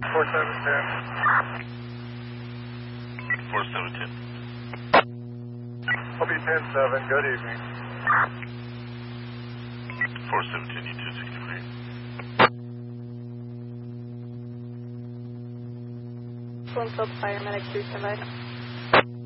4710. 4710. I'll be 10-7. Good evening. 4710, U263. Bloomfield Paramedic 3 standby.